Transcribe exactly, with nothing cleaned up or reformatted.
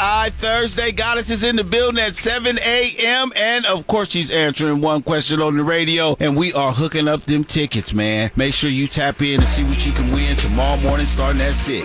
Eye Thursday. Goddess is in the building at seven a.m. And, of course, she's answering one question on the radio. And we are hooking up them tickets, man. Make sure you tap in and see what you can win tomorrow morning starting at six.